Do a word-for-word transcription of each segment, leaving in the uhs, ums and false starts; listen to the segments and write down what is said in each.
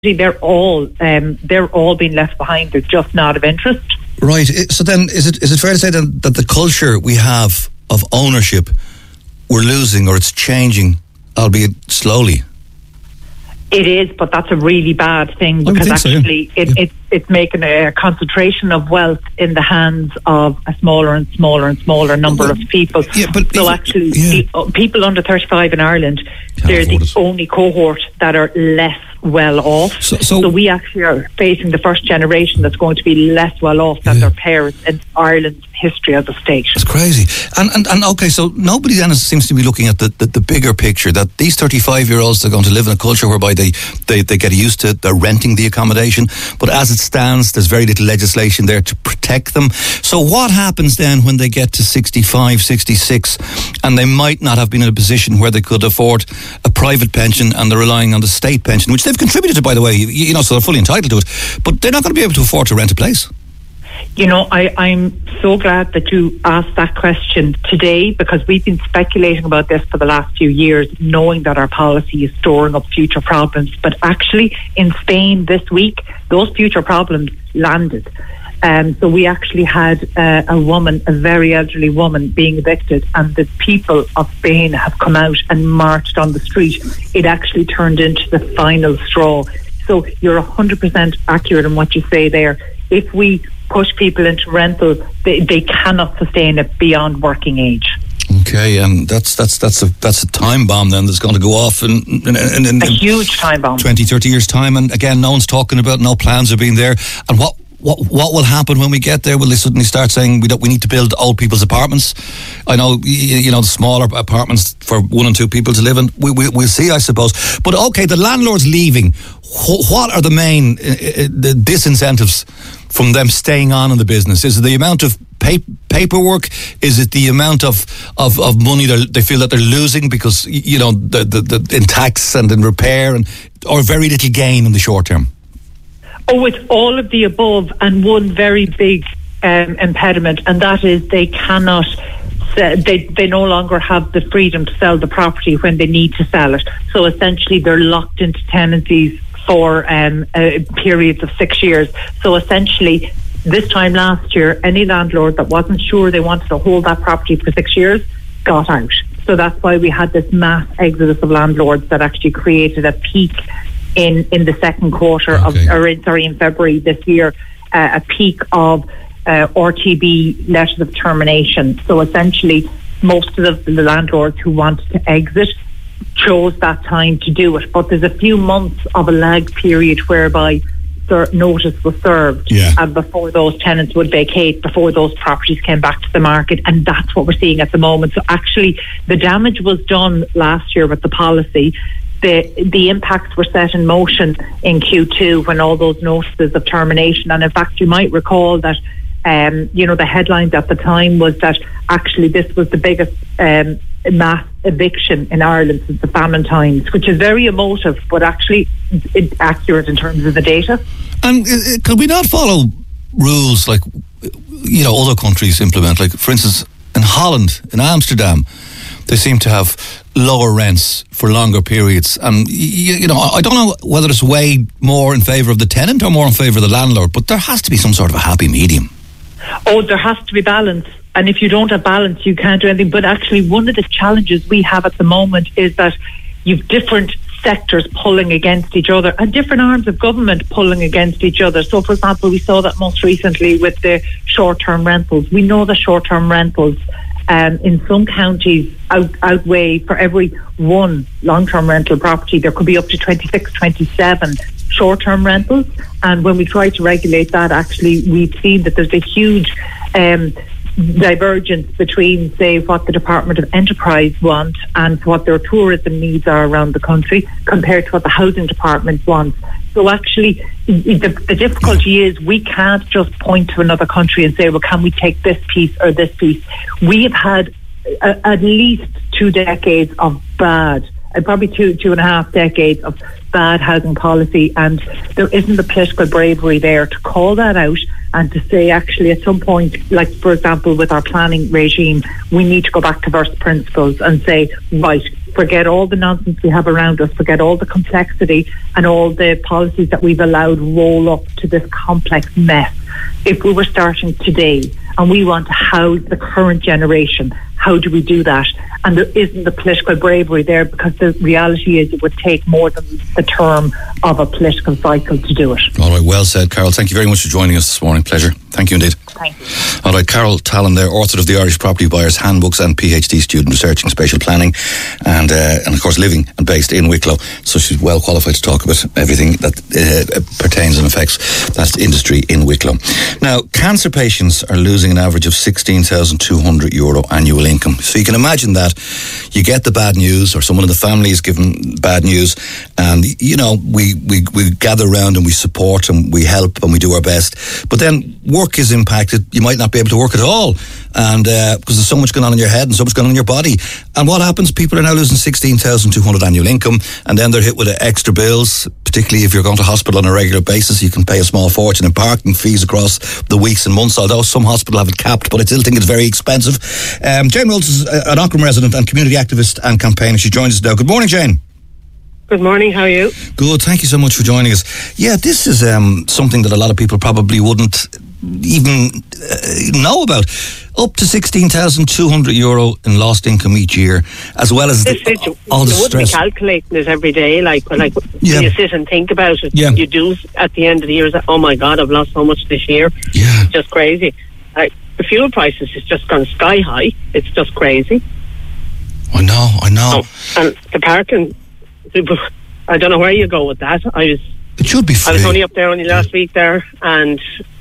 they're all um, they're all being left behind. They're just not of interest. Right. So then, is it is it fair to say then that the culture we have of ownership we're losing, or it's changing, albeit slowly? It is, but that's a really bad thing, because actually so, yeah. it, yeah. it, it's making a concentration of wealth in the hands of a smaller and smaller and smaller number well, of people. Yeah, but so actually, yeah. the, people under thirty-five in Ireland, Can't they're the it. only cohort that are less well off. So, so, so we actually are facing the first generation that's going to be less well off than yeah. their parents in Ireland's history as a state. It's crazy. And, and and okay, so nobody then seems to be looking at the, the, the bigger picture, that these thirty-five-year-olds are going to live in a culture whereby they, they, they get used to it, they're renting the accommodation, but as it stands, there's very little legislation there to protect them. So what happens then when they get to sixty-five, sixty-six, and they might not have been in a position where they could afford a private pension and they're relying on the state pension, which they've contributed to, by the way, you, you know, so they're fully entitled to it, but they're not going to be able to afford to rent a place? You know, I, I'm so glad that you asked that question today, because we've been speculating about this for the last few years, knowing that our policy is storing up future problems. But actually, in Spain this week, those future problems landed. Um, so we actually had uh, a woman, a very elderly woman, being evicted, and the people of Spain have come out and marched on the street. It actually turned into the final straw. So you're one hundred percent accurate in what you say there. If we push people into rental, they, they cannot sustain it beyond working age. Okay, and that's that's that's a that's a time bomb then that's going to go off in, in, in, in a huge time bomb. twenty, thirty years time, and again, no one's talking about, no plans are being there. And what what what will happen when we get there? Will they suddenly start saying we don't, we need to build old people's apartments? I know, you, you know, the smaller apartments for one and two people to live in. We, we we'll see, I suppose. But okay, the landlord's leaving. What are the main uh, the disincentives from them staying on in the business? Is it the amount of pay- paperwork? Is it the amount of of, of money they feel that they're losing because, you know, the, the, the in tax and in repair, and or very little gain in the short term? Oh, it's all of the above, and one very big um, impediment, and that is they cannot. They they no longer have the freedom to sell the property when they need to sell it. So essentially, they're locked into tenancies for um, uh, periods of six years. So essentially, this time last year, any landlord that wasn't sure they wanted to hold that property for six years got out. So that's why we had this mass exodus of landlords that actually created a peak in, in the second quarter okay. of, or in, sorry, in February this year, uh, a peak of uh, R T B letters of termination. So essentially, most of the, the landlords who wanted to exit chose that time to do it, but there's a few months of a lag period whereby their notice was served yeah. and before those tenants would vacate, before those properties came back to the market, and that's what we're seeing at the moment. So actually the damage was done last year with the policy. The the impacts were set in motion in Q two when all those notices of termination, and in fact you might recall that um, you know, the headlines at the time was that actually this was the biggest um, mass eviction in Ireland since the famine times, which is very emotive, but actually it's accurate in terms of the data. And uh, could we not follow rules like, you know, other countries implement? Like, for instance, in Holland, in Amsterdam, they seem to have lower rents for longer periods. And, you, you know, I don't know whether it's way more in favour of the tenant or more in favour of the landlord, but there has to be some sort of a happy medium. Oh, there has to be balance. And if you don't have balance, you can't do anything. But actually, one of the challenges we have at the moment is that you've different sectors pulling against each other and different arms of government pulling against each other. So, for example, we saw that most recently with the short-term rentals. We know the short-term rentals um, in some counties out, outweigh, for every one long-term rental property, there could be up to twenty-six, twenty-seven short-term rentals. And when we try to regulate that, actually, we've seen that there's a huge um, divergence between, say, what the Department of Enterprise want and what their tourism needs are around the country compared to what the Housing Department wants. So actually, the, the difficulty is we can't just point to another country and say, well, can we take this piece or this piece? We have had a, at least two decades of bad, uh, probably two, two and a half decades of bad housing policy, and there isn't the political bravery there to call that out and to say, actually, at some point, like, for example, with our planning regime, we need to go back to first principles and say, right, forget all the nonsense we have around us, forget all the complexity and all the policies that we've allowed roll up to this complex mess. If we were starting today and we want to house the current generation, how do we do that? And there isn't the political bravery there, because the reality is it would take more than the term of a political cycle to do it. All right, well said, Carol. Thank you very much for joining us this morning. Pleasure. Thank you indeed. Thank you. All right, Carol Tallon there, author of the Irish Property Buyers Handbooks and PhD student researching spatial planning, and uh, and of course living and based in Wicklow. So she's well qualified to talk about everything that uh, pertains and affects that industry in Wicklow. Now, cancer patients are losing an average of sixteen thousand two hundred euro annual income. So you can imagine that you get the bad news, or someone in the family is given bad news, and you know we, we, we gather around and we support and we help and we do our best. But then work is impacted. You might not be able to work at all, and uh, because there's so much going on in your head and so much going on in your body. And what happens? People are now losing sixteen thousand two hundred annual income, and then they're hit with extra bills, particularly if you're going to hospital on a regular basis. You can pay a small fortune in parking fees across the weeks and months, although some hospitals have it capped, but I still think it's very expensive. Um, Jane Rolls is an Aughrim resident and community activist and campaigner. She joins us now. Good morning, Jane. Good morning, how are you? Good, thank you so much for joining us. Yeah, this is um, something that a lot of people probably wouldn't even uh, know about. Up to sixteen thousand two hundred euro in lost income each year, as well as the, it, it, all the you stress. You wouldn't be calculating it every day, like, like yeah. you sit and think about it. Yeah. You do at the end of the year, oh my God, I've lost so much this year. Yeah. It's just crazy. Like, the fuel prices has just gone sky high. It's just crazy. I know, I know. Oh, and the parking, I don't know where you go with that. I was It should be free. I was only up there only last week there, and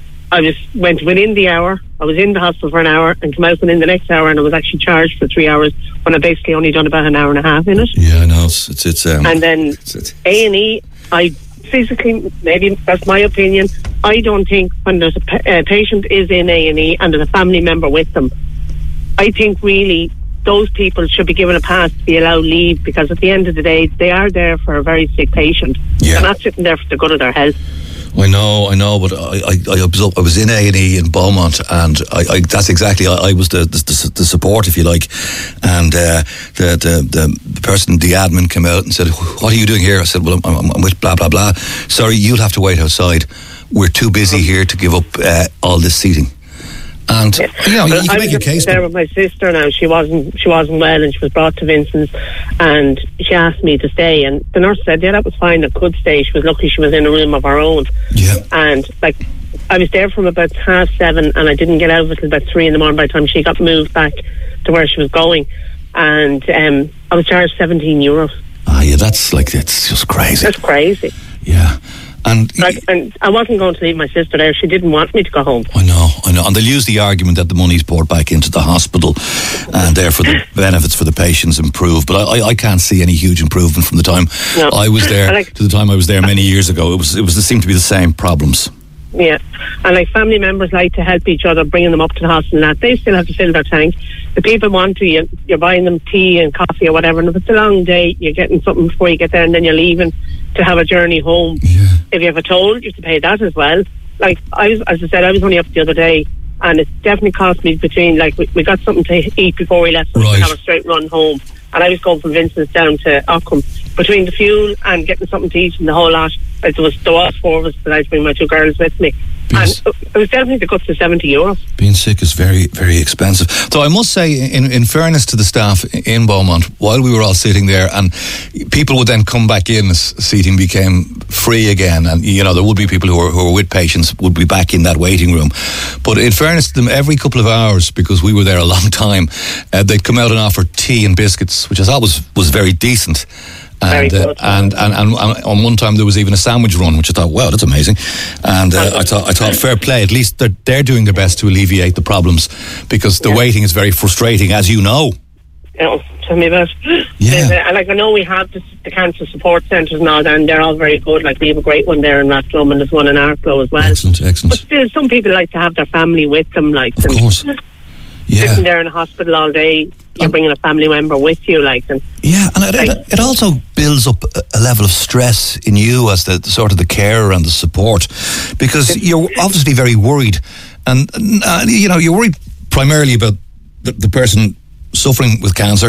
I was went within the hour. I was in the hospital for an hour and came out within the next hour, and I was actually charged for three hours when I basically only done about an hour and a half in it. Yeah, I know. It's it's, it's um, and then A and E, I physically, maybe that's my opinion, I don't think when there's a pa- uh, patient is in A and E and there's a family member with them, I think really those people should be given a pass to be allowed leave, because at the end of the day they are there for a very sick patient. Yeah. They're not sitting there for the good of their health. I know, I know, but I, I, I was up, I was in A and E in Beaumont, and I, I that's exactly I, I was the, the the support, if you like, and uh, the, the the the person, the admin, came out and said, "What are you doing here?" I said, "Well, I'm, I'm with blah blah blah. Sorry, you'll have to wait outside. We're too busy here to give up uh, all this seating." And yeah. you know, you can I make your was case. there with my sister now. She wasn't she wasn't well, and she was brought to Vincent's, and she asked me to stay. And the nurse said, "Yeah, that was fine. I could stay." She was lucky she was in a room of her own. Yeah. And like, I was there from about half seven, and I didn't get out until about three in the morning. By the time she got moved back to where she was going, and um, I was charged seventeen euros. Ah, yeah, that's like it's just crazy. That's crazy. Yeah. And, like, and I wasn't going to leave my sister there. She didn't want me to go home. I know, I know. And they'll use the argument that the money's poured back into the hospital and therefore the benefits for the patients improve. But I, I can't see any huge improvement from the time no. I was there like, to the time I was there many years ago. It was, it was, it seemed to be the same problems. Yeah, and like family members like to help each other, bringing them up to the hospital and that. They still have to fill their tank. The people want to, you, you're buying them tea and coffee or whatever, and if it's a long day, you're getting something before you get there, and then you're leaving to have a journey home. Yeah. If you have a toll, you have to pay that as well. Like, I was, as I said, I was only up the other day, and it definitely cost me between, like, we, we got something to eat before we left, so right. we could have a straight run home. And I was going from Vincent's down to Aughrim. Between the fuel and getting something to eat and the whole lot, like, there was there was four of us, but I was bringing my two girls with me. Yes. And it was definitely the guts of seventy euros. Being sick is very, very expensive. Though I must say, in, in fairness to the staff in Beaumont, while we were all sitting there, and people would then come back in as seating became free again, and you know there would be people who were, who were with patients would be back in that waiting room. But in fairness to them, every couple of hours, because we were there a long time, uh, they'd come out and offer tea and biscuits, which I thought was, was very decent. And, uh, and, and and and on one time there was even a sandwich run, which I thought, wow, that's amazing. And uh, I thought, I thought, fair play. At least they're they're doing their best to alleviate the problems, because the yeah. waiting is very frustrating, as you know. Oh, tell me about it. Yeah. And like, I know we have the, the cancer support centres and all that, and they're all very good. Like, we have a great one there in Rathglum, and there's one in Arklow as well. Excellent, excellent. But still, some people like to have their family with them, like. Of course. Yeah. Sitting there in a hospital all day, you're um, bringing a family member with you, like. And yeah, and it, like, it, it also builds up a level of stress in you as the, the sort of the carer and the support, because you're obviously very worried, and uh, you know you're worried primarily about the, the person suffering with cancer,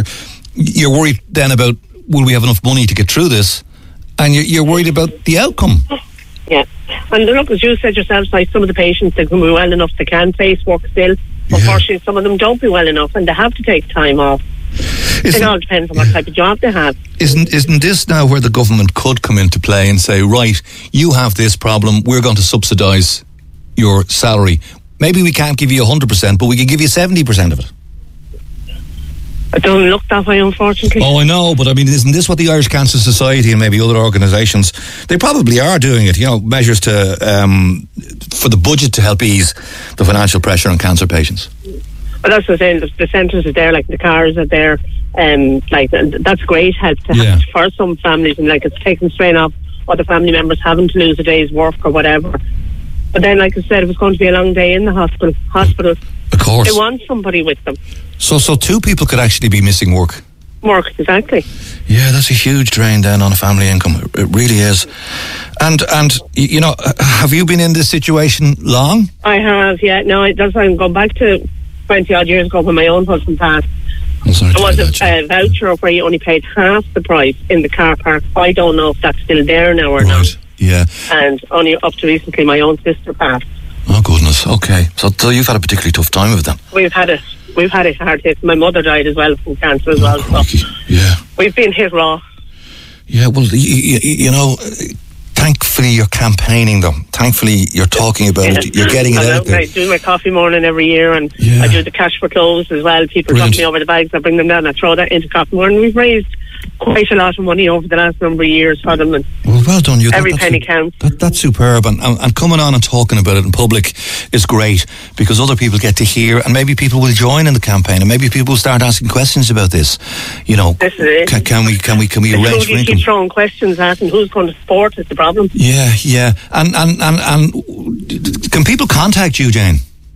you're worried then about, will we have enough money to get through this? And you're, you're worried about the outcome. Yeah. And look, as you said yourself, like some of the patients that can be well enough, they can face work still. Yeah. Unfortunately, some of them don't be well enough and they have to take time off. Isn't, it all depends on what type of job they have. Isn't isn't this now where the government could come into play and say, right, you have this problem, we're going to subsidise your salary. Maybe we can't give you one hundred percent, but we can give you seventy percent of it. It doesn't look that way, unfortunately. Oh, I know, but I mean, isn't this what the Irish Cancer Society and maybe other organisations, they probably are doing it, you know, measures to um, for the budget to help ease the financial pressure on cancer patients? Well, that's what I'm saying. The, the centres are there, like the cars are there, um, like that's great help to yeah. have for some families, and like it's taking strain off other family members having to lose a day's work or whatever. But then, like I said, it was going to be a long day in the hospital. Hospital. Of course. They want somebody with them. So, so two people could actually be missing work. Work, exactly. Yeah, that's a huge drain then on a family income. It, it really is. And and you know, have you been in this situation long? I have. Yeah. No, I, that's why I'm going back to twenty odd years ago when my own husband passed. There was a uh, voucher where you only paid half the price in the car park. I don't know if that's still there now or right. not. Yeah. And only up to recently, my own sister passed. Oh goodness. Okay. So, so you've had a particularly tough time with them. We've had it. We've had it hard hit. My mother died as well from cancer as well. Oh, so yeah. We've been hit raw. Yeah. Well, you, you, you know, thankfully you're campaigning them. Thankfully you're talking about yeah. it. You're getting it I'm out, out there. I do my coffee morning every year, and yeah. I do the cash for clothes as well. People Brilliant. drop me over the bags. I bring them down. I throw that into coffee morning. We've raised quite a lot of money over the last number of years for them. And well, well done, you. Every that, penny su- counts. That, that's superb, and, and, and coming on and talking about it in public is great because other people get to hear, and maybe people will join in the campaign, and maybe people will start asking questions about this. You know, this is it. Can, can we can we can we it's arrange who for do you income? keep throwing questions at, and who's going to support is the problem. Yeah, yeah, and and and, and can people contact you, Jane?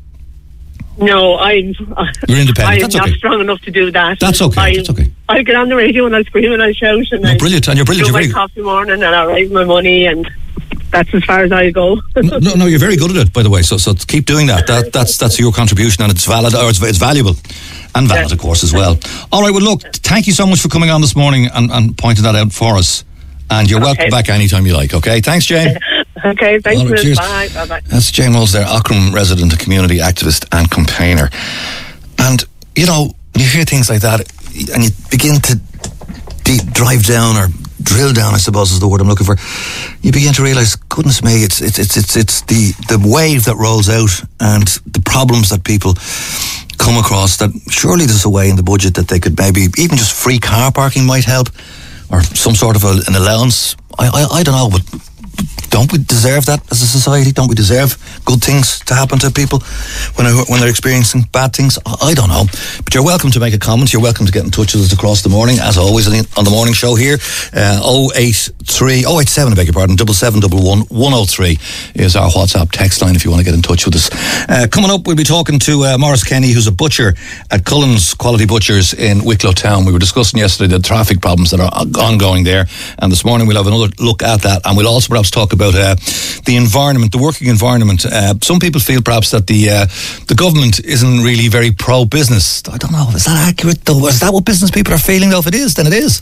No, I'm. You're independent. I'm That's not okay. strong enough to do that. That's okay. I, That's okay. I'll get on the radio and I'll scream and I'll shout and no, I'll brilliant, and you're brilliant. do You're my very coffee morning and I'll raise my money, and that's as far as I go. no, no, no, you're very good at it, by the way. So, so keep doing that. That that's that's your contribution, and it's valid, or it's, it's valuable, and valid, of course, as well. All right. Well, look, thank you so much for coming on this morning and, and pointing that out for us. And you're welcome okay. back anytime you like. Okay. Thanks, Jane. Okay, thanks. Right, cheers. Bye. Bye. Bye. That's Jane Walls there, Aughrim resident, a community activist and campaigner. And you know, when you hear things like that, and you begin to deep drive down or drill down, I suppose is the word I'm looking for, you begin to realise, goodness me, it's it's it's it's it's the the wave that rolls out and the problems that people come across. That surely there's a way in the budget that they could maybe even just free car parking might help, or some sort of a, an allowance. I, I I don't know, but don't we deserve that as a society? Don't we deserve good things to happen to people when they're, when they're experiencing bad things? I don't know. But you're welcome to make a comment. You're welcome to get in touch with us across the morning, as always, on the morning show here. Uh, oh eight three, oh eight seven, I beg your pardon, double seven double one, one oh three is our WhatsApp text line if you want to get in touch with us. Uh, coming up, we'll be talking to uh, Maurice Kenny, who's a butcher at Cullen's Quality Butchers in Wicklow Town. We were discussing yesterday the traffic problems that are ongoing there, and this morning we'll have another look at that, and we'll also perhaps talk about uh, the environment, the working environment. Uh, some people feel perhaps that the uh, the government isn't really very pro-business. I don't know, is that accurate though? Is that what business people are feeling though? If it is, then it is.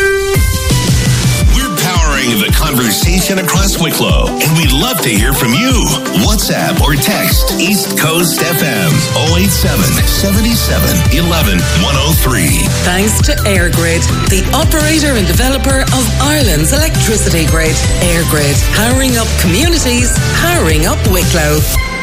We're powering the conversation across Wicklow, and we'd love to hear from you. WhatsApp or text East Coast F M oh eight seven, seven seven, one one, one oh three. Thanks to EirGrid, the operator and developer of Ireland's electricity grid. EirGrid, powering up communities, powering up Wicklow.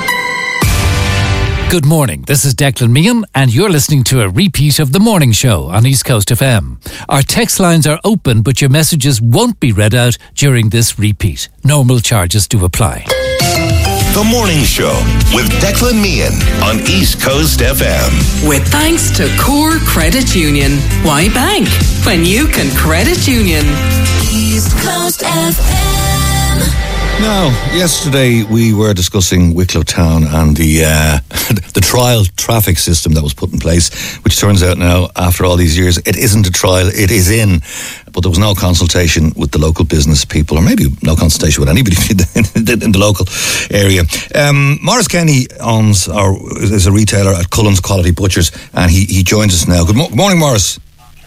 Good morning, this is Declan Meehan and you're listening to a repeat of The Morning Show on East Coast F M. Our text lines are open, but your messages won't be read out during this repeat. Normal charges do apply. The Morning Show with Declan Meehan on East Coast F M. With thanks to Core Credit Union. Why bank when you can credit union? East Coast F M. Now, yesterday we were discussing Wicklow Town and the uh, the trial traffic system that was put in place, which turns out now, after all these years, it isn't a trial, it is in. But there was no consultation with the local business people, or maybe no consultation with anybody in the local area. Um, Maurice Kenny owns, or is a retailer at Cullen's Quality Butchers, and he, he joins us now. Good, mo- good morning, Maurice.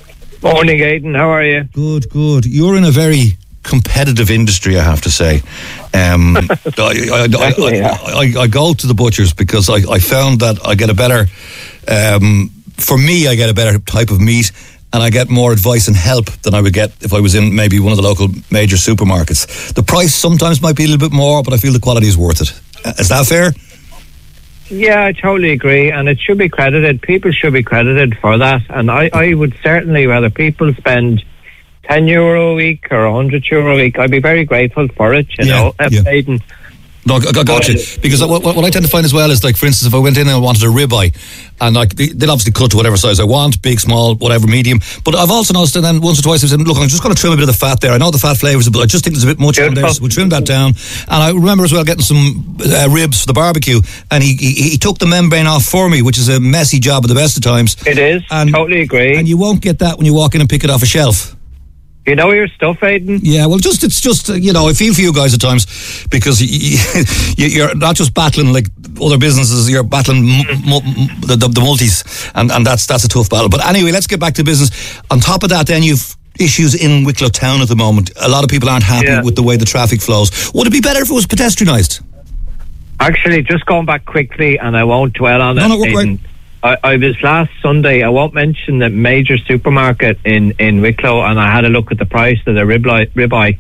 Morning, Aidan. How are you? Good, good. You're in a very competitive industry, I have to say. Um, I, I, I, I, I go to the butchers because I, I found that I get a better, um, for me, I get a better type of meat, and I get more advice and help than I would get if I was in maybe one of the local major supermarkets. The price sometimes might be a little bit more, but I feel the quality is worth it. Is that fair? Yeah, I totally agree, and it should be credited. People should be credited for that, and I, I would certainly rather people spend ten euro a week or one hundred euro a week. I'd be very grateful for it, you yeah, know. Yeah. Aidan. No, I got you. Because what, what I tend to find as well is, like, for instance, if I went in and I wanted a ribeye, and like they'll obviously cut to whatever size I want, big, small, whatever, medium. But I've also noticed, and then once or twice I've said, look, I'm just going to trim a bit of the fat there. I know the fat flavours, but I just think there's a bit much on there, so we'll trim that down. And I remember as well getting some uh, ribs for the barbecue, and he, he he took the membrane off for me, which is a messy job at the best of times. It is. And, totally agree. And you won't get that when you walk in and pick it off a shelf. You know your stuff, Aidan? Yeah, well, just it's just, you know, I feel for you guys at times because you, you're not just battling like other businesses, you're battling m- m- the, the, the multis, and, and that's that's a tough battle. But anyway, let's get back to business. On top of that, then, you've issues in Wicklow Town at the moment. A lot of people aren't happy yeah. with the way the traffic flows. Would it be better if it was pedestrianised? Actually, just going back quickly, and I won't dwell on no, it. No, no, right. I, I was last Sunday, I won't mention the major supermarket in, in Wicklow, and I had a look at the price of the ribeye. ribeye.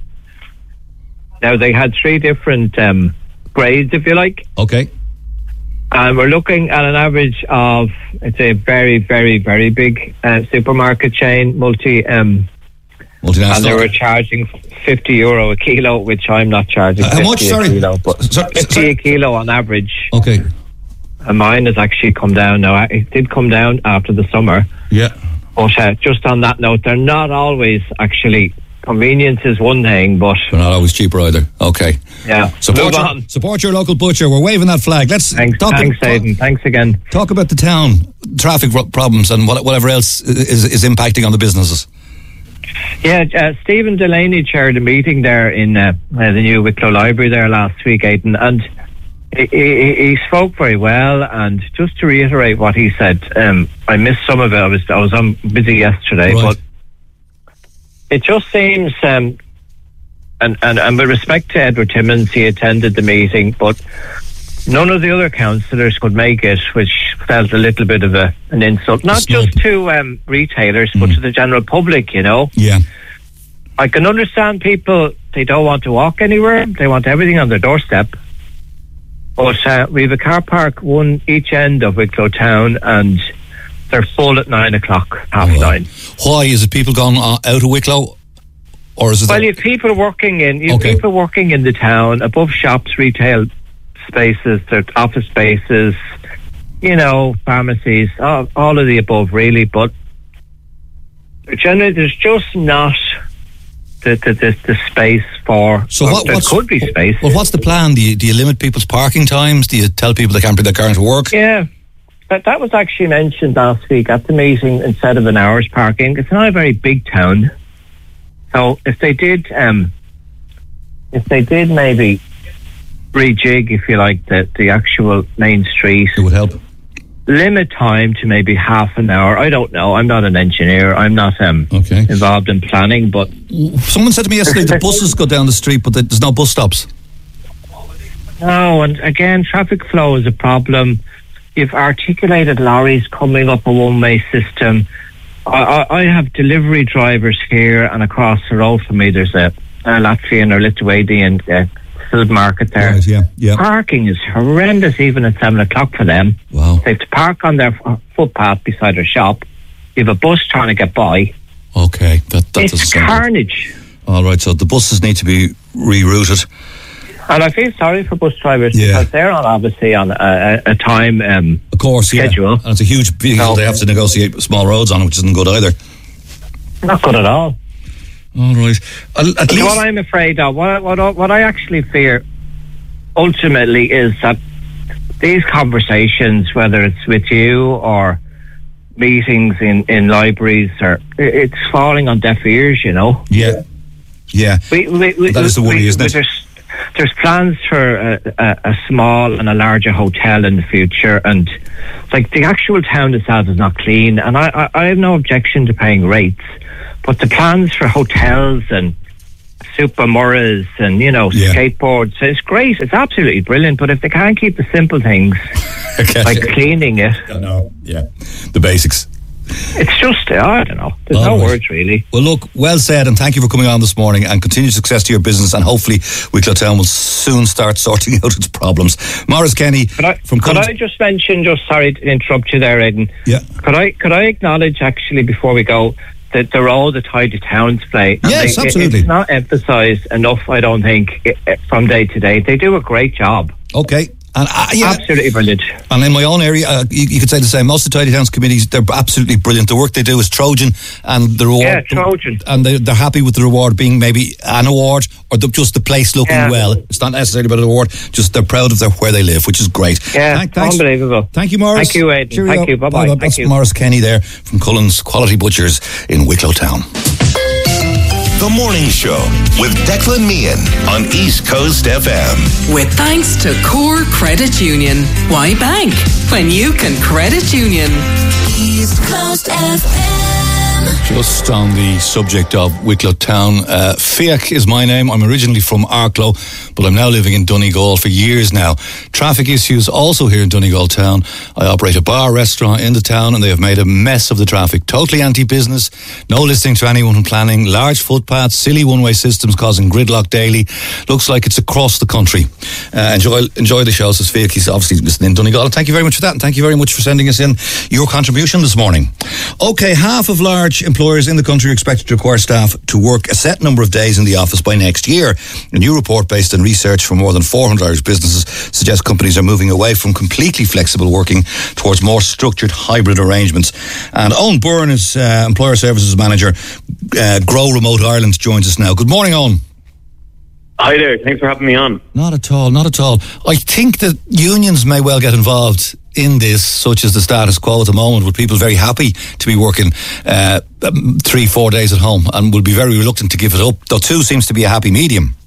Now, they had three different um, grades, if you like. Okay. And we're looking at an average of, it's a very, very, very big uh, supermarket chain, multi... Um, Multinational. And they were charging fifty euro a kilo, which I'm not charging. Uh, how much? Sorry. Kilo, but sorry, fifty sorry. a kilo on average. Okay. And mine has actually come down now. It did come down after the summer. Yeah. But uh, just on that note, they're not always actually... Convenience is one thing, but... They're not always cheaper either. Okay. Yeah. Support, your, support your local butcher. We're waving that flag. Let's Thanks, talk thanks about, Aidan. Thanks again. Talk about the town, traffic problems and whatever else is, is impacting on the businesses. Yeah, uh, Stephen Delaney chaired a meeting there in uh, uh, the new Wicklow Library there last week, Aidan, and he, he, he spoke very well. And just to reiterate what he said, um, I missed some of it. I was I was um, busy yesterday, right. But it just seems, um, and, and and with respect to Edward Timmins, he attended the meeting, but none of the other councillors could make it, which felt a little bit of a an insult, not just to um, retailers, mm. but to the general public, you know. Yeah. I can understand people, they don't want to walk anywhere, they want everything on their doorstep. But uh, we have a car park one each end of Wicklow Town, and they're full at nine o'clock, half oh, nine. Why? Is it people going uh, out of Wicklow? Or is it well, you have people working in, you have okay. people working in the town, above shops, retail spaces, there's office spaces, you know, pharmacies, all, all of the above, really. But generally, there's just not the the, the, the space for. So what? There could be space. Well, what's the plan? Do you do you limit people's parking times? Do you tell people they can't bring their car into work? Yeah, that that was actually mentioned last week at the meeting. Instead of an hour's parking, it's not a very big town, so if they did, um, if they did maybe rejig, if you like, the, the actual main street. It would help. Limit time to maybe half an hour. I don't know. I'm not an engineer. I'm not um, okay. involved in planning, but... Someone said to me yesterday the buses go down the street, but there's no bus stops. No, and again, traffic flow is a problem. You've articulated lorries coming up a one-way system. I, I, I have delivery drivers here, and across the road from me there's a, a Latvian or Lithuanian uh, food market there. Right, yeah, yeah. Parking is horrendous even at seven o'clock for them. Wow. They have to park on their footpath beside their shop. You have a bus trying to get by. Okay. That, that it's carnage. All right, so the buses need to be rerouted. And I feel sorry for bus drivers yeah. because they're on obviously on a, a time um, of course, schedule. Yeah. And it's a huge vehicle. So, they have to negotiate small roads on it, which isn't good either. Not good at all. All right. At, at least what I'm afraid of, what, what, what I actually fear ultimately is that these conversations, whether it's with you or meetings in, in libraries, or it's falling on deaf ears, you know. Yeah, yeah. We, we, we, that is the worry, we, isn't it? There's, there's plans for a, a, a small and a larger hotel in the future, and like the actual town itself is not clean, and I, I, I have no objection to paying rates, but the plans for hotels and super murras and, you know, yeah. skateboards, it's great, it's absolutely brilliant, but if they can't keep the simple things like cleaning it, I know, yeah, the basics, it's just, I don't know, there's All no right. words really. Well, look, well said, and thank you for coming on this morning, and continued success to your business, and hopefully Wicklow Town will soon start sorting out its problems. Maurice Kenny could I, from could Cullins- I just mention, just sorry to interrupt you there, Aidan, yeah. could I could I acknowledge actually before we go that the role that Tidy Towns play, and yes, they, absolutely, it's not emphasised enough, I don't think, from day to day. They do a great job. Okay. And, uh, yeah. Absolutely brilliant. And in my own area, uh, you, you could say the same. Most of the Tidy Towns committees, they're absolutely brilliant. The work they do is Trojan, and the reward. Yeah, Trojan. And they, they're happy with the reward being maybe an award or the, just the place looking yeah. well. It's not necessarily about an award. Just they're proud of their, where they live, which is great. Yeah, Thank, thanks. unbelievable. Thank you, Maurice. Thank you, Aidan. Cheerio. Thank you. Bye bye. Thank That's you. Maurice Kenny there from Cullins Quality Butchers in Wicklow Town. The Morning Show with Declan Meehan on East Coast F M. With thanks to Core Credit Union. Why bank when you can credit union? East Coast F M. Just on the subject of Wicklow Town, uh, Fiach is my name. I'm originally from Arklow, but I'm now living in Donegal for years now. Traffic issues also here in Donegal Town. I operate a bar restaurant in the town, and they have made a mess of the traffic. Totally anti-business, no listening to anyone planning, large footpaths, silly one-way systems causing gridlock daily. Looks like it's across the country. Uh, enjoy enjoy the show, says Fiach. He's obviously listening in Donegal. And thank you very much for that, and thank you very much for sending us in your contribution this morning. Okay, half of large employers in the country are expected to require staff to work a set number of days in the office by next year. A new report based on research from more than four hundred Irish businesses suggests companies are moving away from completely flexible working towards more structured hybrid arrangements. And Owen Byrne is uh, Employer Services Manager, uh, Grow Remote Ireland, joins us now. Good morning, Owen. Hi there, thanks for having me on. Not at all, not at all. I think that unions may well get involved in this, such as the status quo at the moment, with people very happy to be working uh, three, four days at home, and will be very reluctant to give it up, though two seems to be a happy medium.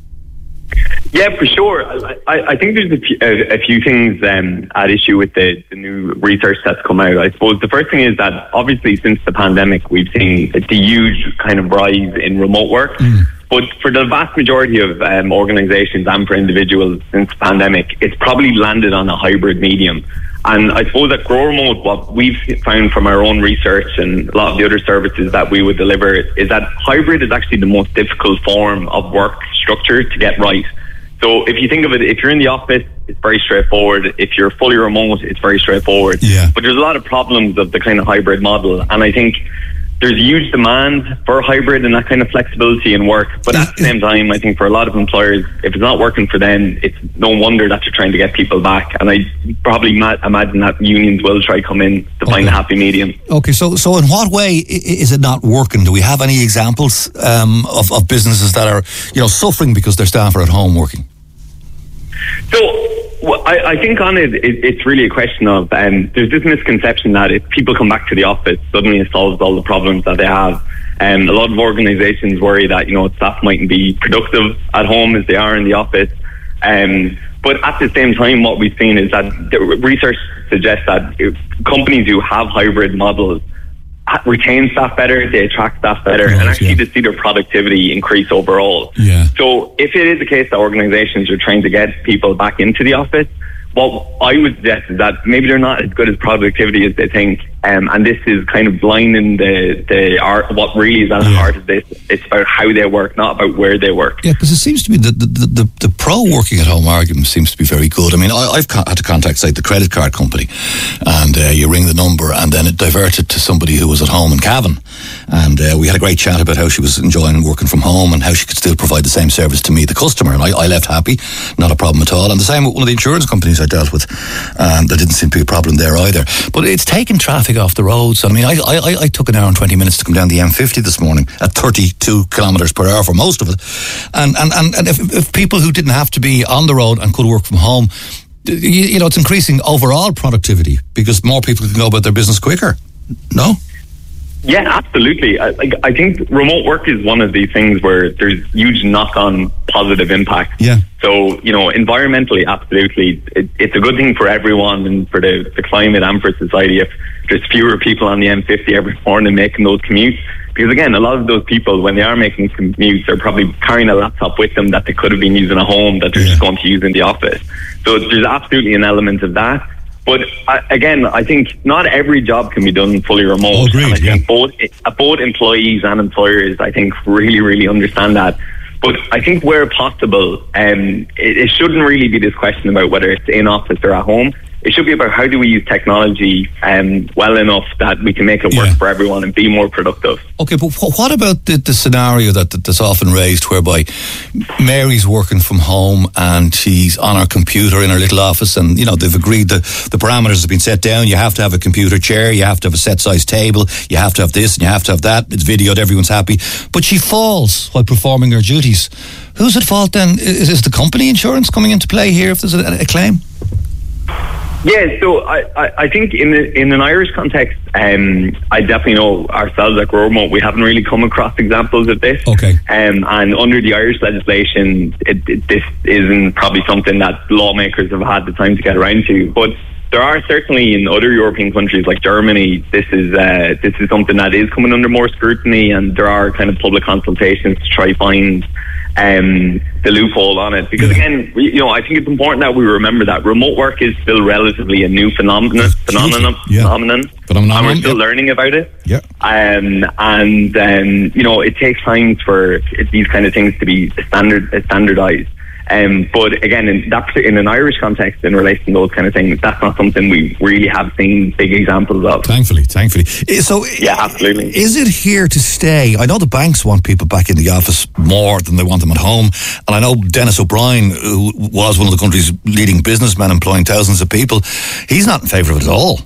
Yeah, for sure. I, I think there's a few, a, a few things um, at issue with the, the new research that's come out. I suppose the first thing is that obviously since the pandemic we've seen the huge kind of rise in remote work. Mm. But for the vast majority of um, organisations and for individuals since the pandemic, it's probably landed on a hybrid medium. And I suppose at Grow Remote, what we've found from our own research and a lot of the other services that we would deliver is that hybrid is actually the most difficult form of work structure to get right. So if you think of it, if you're in the office, it's very straightforward. If you're fully remote, it's very straightforward. Yeah. But there's a lot of problems of the kind of hybrid model. And I think there's huge demand for hybrid and that kind of flexibility in work. But at the same time, I think for a lot of employers, if it's not working for them, it's no wonder that they're trying to get people back. And I probably ma- imagine that unions will try come in to okay. find a happy medium. Okay, so so in what way is it not working? Do we have any examples um, of, of businesses that are, you know, suffering because their staff are at home working? So well, I, I think on it, it, it's really a question of um, there's this misconception that if people come back to the office, suddenly it solves all the problems that they have. Um, a lot of organisations worry that, you know, staff mightn't be productive at home as they are in the office. Um, but at the same time, what we've seen is that the research suggests that if companies who have hybrid models retain staff better, they attract staff better, course, and actually yeah. to see their productivity increase overall. Yeah. So if it is the case that organisations are trying to get people back into the office, what I would suggest is that maybe they're not as good as productivity as they think, um, and this is kind of blinding the the art. What really is at the yeah. heart of this, it's about how they work, not about where they work. Yeah, because it seems to be the the, the the pro working at home argument seems to be very good. I mean, I, I've had to contact, say, the credit card company, and uh, you ring the number, and then it diverted to somebody who was at home in Cavan, and uh, we had a great chat about how she was enjoying working from home and how she could still provide the same service to me, the customer, and I, I left happy, not a problem at all. And the same with one of the insurance companies I dealt with, and there didn't seem to be a problem there either. But it's taken traffic off the roads. I mean, I, I, I took an hour and twenty minutes to come down the M fifty this morning at thirty-two kilometres per hour for most of it. And and, and, and if, if people who didn't have to be on the road and could work from home, you, you know, it's increasing overall productivity because more people can go about their business quicker. No? Yeah, absolutely. I, I think remote work is one of these things where there's huge knock-on positive impact. Yeah. So, you know, environmentally, absolutely, it, it's a good thing for everyone and for the, the climate and for society if there's fewer people on the M fifty every morning making those commutes. Because again, a lot of those people, when they are making commutes, they're probably carrying a laptop with them that they could have been using at home that they're yeah. just going to use in the office. So there's absolutely an element of that. But uh, again, I think not every job can be done fully remote. Oh, agreed, and I think yeah. both, uh, both employees and employers, I think, really, really understand that. But I think where possible, um, it, it shouldn't really be this question about whether it's in office or at home. It should be about how do we use technology um, well enough that we can make it work yeah. for everyone and be more productive. Okay, but what about the, the scenario that, that that's often raised whereby Mary's working from home and she's on her computer in her little office and, you know, they've agreed that the parameters have been set down. You have to have a computer chair, you have to have a set size table, you have to have this and you have to have that. It's videoed, everyone's happy. But she falls while performing her duties. Who's at fault then? Is, is the company insurance coming into play here if there's a, a claim? Yeah, so I, I, I think in the, in an Irish context, um, I definitely know ourselves at Grow Remote, we haven't really come across examples of this. Okay. Um, and under the Irish legislation, it, it, this isn't probably something that lawmakers have had the time to get around to. But there are certainly in other European countries like Germany, this is uh, this is something that is coming under more scrutiny, and there are kind of public consultations to try find um, the loophole on it. Because again, we, you know, I think it's important that we remember that remote work is still relatively a new phenomenon, phenomenon, yeah. phenomenon, phenomenon, and we're still yeah. learning about it. Yeah. Um, and um, you know, it takes time for these kind of things to be standard standardized. Um, but again, in that in an Irish context, in relation to those kind of things, that's not something we really have seen big examples of. Thankfully, thankfully. So, yeah, absolutely. Is it here to stay? I know the banks want people back in the office more than they want them at home, and I know Dennis O'Brien, who was one of the country's leading businessmen, employing thousands of people, he's not in favour of it at all.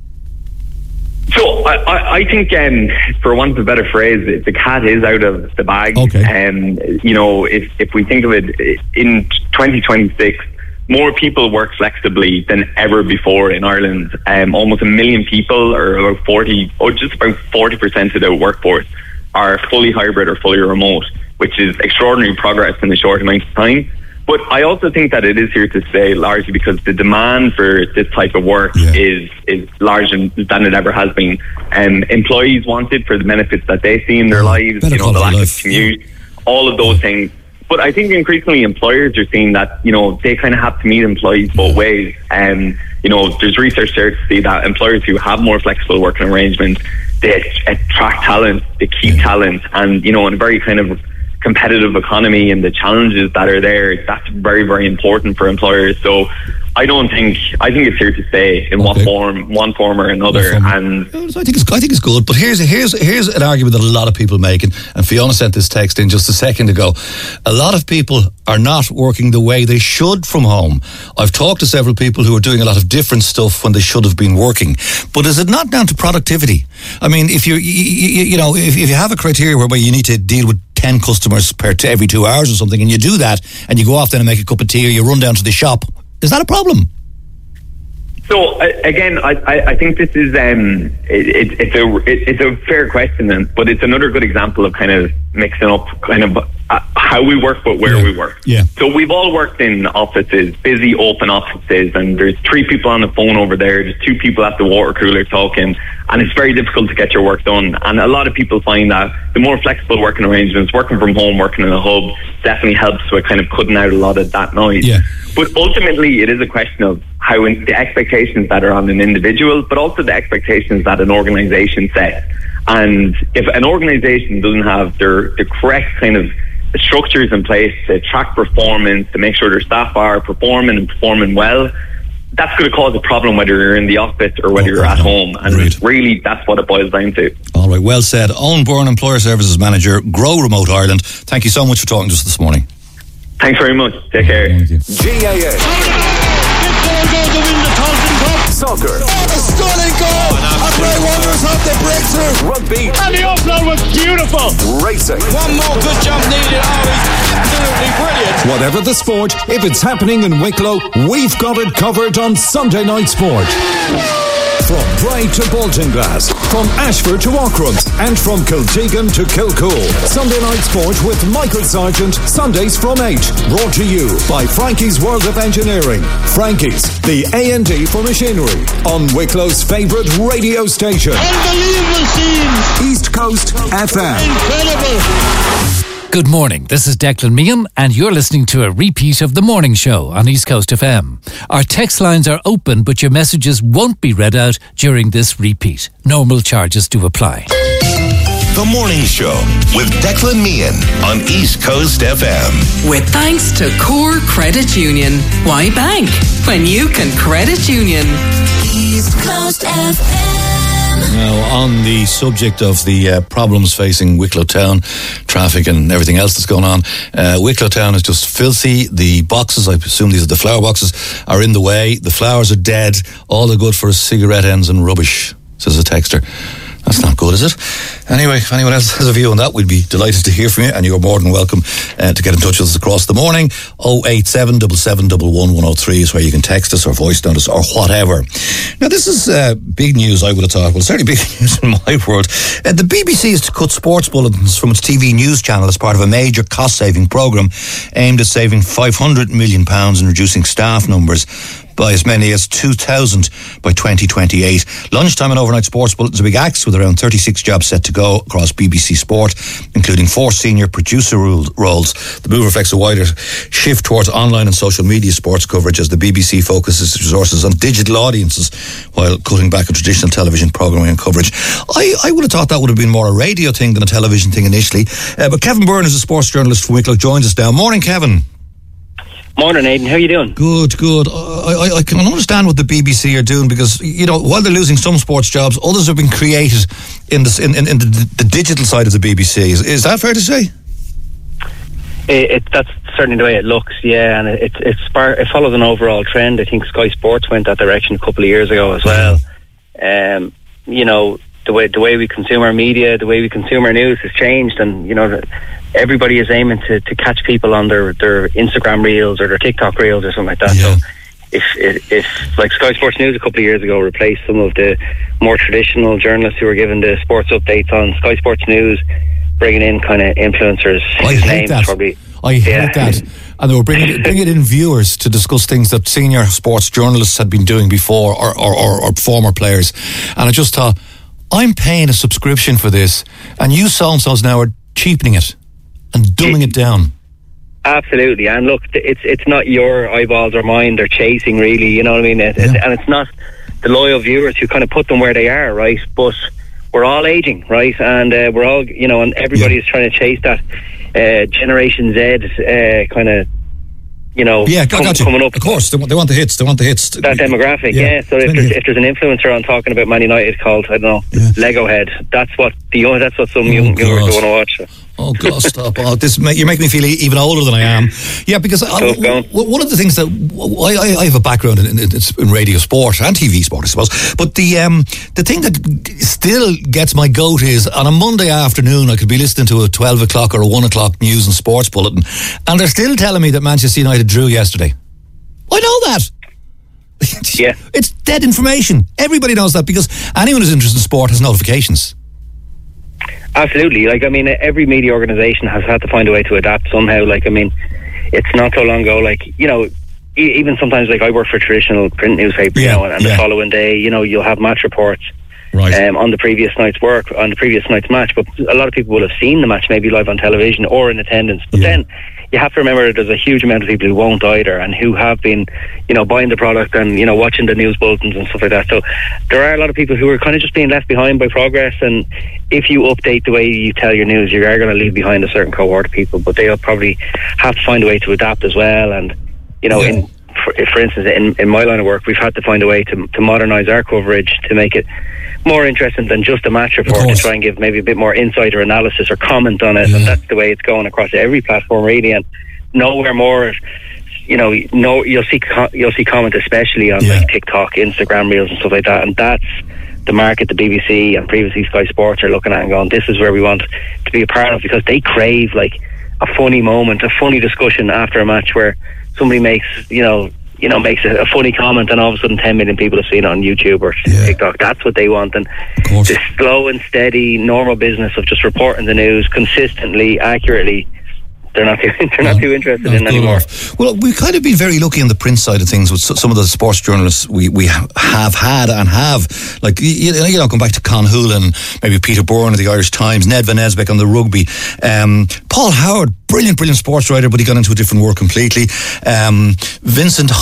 So I, I, I think, um, for want of a better phrase, the cat is out of the bag. Okay. Um, you know, if if we think of it, in twenty twenty-six, more people work flexibly than ever before in Ireland. Um, almost a million people, or about forty, or just about forty percent of the workforce, are fully hybrid or fully remote, which is extraordinary progress in a short amount of time. But I also think that it is here to stay, largely because the demand for this type of work yeah. is is larger than it ever has been. Um, employees want it for the benefits that they see in their lives, Better you know, the lack life. of commute, all of those things. But I think increasingly employers are seeing that, you know, they kind of have to meet employees both ways. And, you know, there's research there to see that employers who have more flexible working arrangements, they attract talent, they keep yeah. talent, and, you know, in a very kind of competitive economy and the challenges that are there, that's very, very important for employers. So I don't think, I think it's here to stay in okay. one form, one form or another. And I think it's, I think it's good. But here's here's here's an argument that a lot of people make, and, and Fiona sent this text in just a second ago. A lot of people are not working the way they should from home. I've talked to several people who are doing a lot of different stuff when they should have been working. But is it not down to productivity? I mean, if you you, you know, if, if you have a criteria whereby you need to deal with ten customers per t- every two hours or something, and you do that, and you go off then and make a cup of tea, or you run down to the shop, is that a problem? So uh, again, I, I, I think this is um, it, it, it's a it, it's a fair question, and, but it's another good example of kind of mixing up kind of uh, how we work, but where yeah. we work. Yeah. So we've all worked in offices, busy open offices, and there's three people on the phone over there. There's two people at the water cooler talking, and it's very difficult to get your work done. And a lot of people find that the more flexible working arrangements, working from home, working in a hub, definitely helps with kind of cutting out a lot of that noise. Yeah. But ultimately, it is a question of how in, the expectations that are on an individual, but also the expectations that an organisation sets. And if an organisation doesn't have their the correct kind of structures in place to track performance, to make sure their staff are performing and performing well, that's going to cause a problem whether you're in the office or whether oh, you're at home. And great. Really, that's what it boils down to. All right, well said. Owen Byrne, Employer Services Manager, Grow Remote Ireland. Thank you so much for talking to us this morning. Thanks very much. Take care. Thank you. G A A. Soccer. A stunning goal! Oh, and Bray Wanderers have the breakthrough. Rugby. And the offload was beautiful. Racing. One more good jump needed. Oh, he's absolutely brilliant. Whatever the sport, if it's happening in Wicklow, we've got it covered on Sunday Night Sport. From Bray to Baltinglass, from Ashford to Auckland, and from Kiltegan to Kilcool. Sunday Night Sport with Michael Sargent, Sundays from eight. Brought to you by Frankie's World of Engineering. Frankie's, the A and D for machinery. On Wicklow's favourite radio station. Unbelievable scene! East Coast F M. Incredible! Good morning, this is Declan Meehan and you're listening to a repeat of The Morning Show on East Coast F M. Our text lines are open but your messages won't be read out during this repeat. Normal charges do apply. The Morning Show with Declan Meehan on East Coast F M. With thanks to Core Credit Union. Why bank when you can credit union? East Coast F M. Now, on the subject of the uh, problems facing Wicklow Town, traffic and everything else that's going on, uh, Wicklow Town is just filthy. The boxes, I presume these are the flower boxes, are in the way. The flowers are dead. All they're good for is cigarette ends and rubbish, says a texter. That's not good, is it? Anyway, if anyone else has a view on that, we'd be delighted to hear from you, and you're more than welcome uh, to get in touch with us across the morning. oh eight seven, seven seven one one, one oh three is where you can text us or voice note us or whatever. Now, this is uh, big news, I would have thought. Well, certainly big news in my world. Uh, the B B C is to cut sports bulletins from its T V news channel as part of a major cost-saving programme aimed at saving five hundred million pounds and reducing staff numbers by as many as two thousand by twenty twenty-eight. Lunchtime and overnight sports bulletins are big acts with around thirty-six jobs set to go across B B C Sport, including four senior producer roles. The move reflects a wider shift towards online and social media sports coverage as the B B C focuses its resources on digital audiences while cutting back on traditional television programming and coverage. I, I would have thought that would have been more a radio thing than a television thing initially. Uh, but Kevin Byrne is a sports journalist from Wicklow, joins us now. Morning, Kevin. Morning, Aidan. How are you doing? Good, good. I, I, I can understand what the B B C are doing because, you know, while they're losing some sports jobs, others have been created in, this, in, in, in the, the digital side of the B B C. Is, is that fair to say? It, it, that's certainly the way it looks, yeah. And it, it, spar- it follows an overall trend. I think Sky Sports went that direction a couple of years ago as well. Um, you know, the way the way we consume our media, the way we consume our news has changed, and, you know, everybody is aiming to, to catch people on their, their Instagram reels or their TikTok reels or something like that. Yeah. So if, if if like Sky Sports News a couple of years ago replaced some of the more traditional journalists who were giving the sports updates on Sky Sports News, bringing in kind of influencers. I whose hate names that. Probably, I hate yeah. that. And they were bringing, bringing in viewers to discuss things that senior sports journalists had been doing before, or, or, or, or former players. And I just thought, I'm paying a subscription for this, and you so-and-sos now are cheapening it and dumbing it down. Absolutely. And look, it's it's not your eyeballs or mine they're chasing, really, you know what I mean? It, Yeah. it, and it's not the loyal viewers who kind of put them where they are, right? But we're all aging, right? And uh, we're all, you know, and everybody is trying to chase that uh, Generation Z uh, kind of, you know, Yeah, I com- got you. coming up. Of course, they want, they want the hits. They want the hits. That demographic, Yeah. yeah. So if there's, if there's an influencer on talking about Man United called, I don't know, Lego Head, that's what the that's what some young God. viewers want to watch. Oh God, stop! Oh, this you're making me feel even older than I am. Yeah, because I, Tough going. w- one of the things that I, I have a background in, in, in radio sport and T V sport, I suppose. But the um, the thing that still gets my goat is on a Monday afternoon, I could be listening to a twelve o'clock or a one o'clock news and sports bulletin, and they're still telling me that Manchester United drew yesterday. I know that. Yeah, it's dead information. Everybody knows that because anyone who's interested in sport has notifications. Absolutely. Like, I mean, every media organisation has had to find a way to adapt somehow. Like, I mean, it's not so long ago, like, you know, e- even sometimes, like, I work for a traditional print newspaper, Yeah, you know, and, and yeah. the following day, you know, you'll have match reports Right. um, on the previous night's work, on the previous night's match. But a lot of people will have seen the match maybe live on television or in attendance. But Yeah. then you have to remember that there's a huge amount of people who won't either and who have been, you know, buying the product and, you know, watching the news bulletins and stuff like that. So there are a lot of people who are kind of just being left behind by progress, and if you update the way you tell your news, you are going to leave behind a certain cohort of people, but they'll probably have to find a way to adapt as well. And, you know, Yeah. in for, for instance, in, in my line of work, we've had to find a way to, to modernise our coverage to make it more interesting than just a match report, to try and give maybe a bit more insight or analysis or comment on it. Yeah. And that's the way it's going across every platform, really. And nowhere more, you know, no, you'll see co- you'll see comment especially on Yeah. like TikTok, Instagram reels and stuff like that. And that's the market the B B C and previously Sky Sports are looking at and going, this is where we want to be a part of, because they crave like a funny moment, a funny discussion after a match where somebody makes, you know, you know, makes a, a funny comment, and all of a sudden ten million people have seen it on YouTube or yeah. TikTok. That's what they want. And this slow and steady, normal business of just reporting the news consistently, accurately, they're not too, they're not too interested in anymore. Enough. Well, we've kind of been very lucky on the print side of things with some of the sports journalists we, we have had and have, like, you, you know, going back to Con Hoolan, maybe Peter Bourne of the Irish Times, Ned Van Esbeck on the rugby, um, Paul Howard, brilliant, brilliant sports writer, but he got into a different world completely. Um, Vincent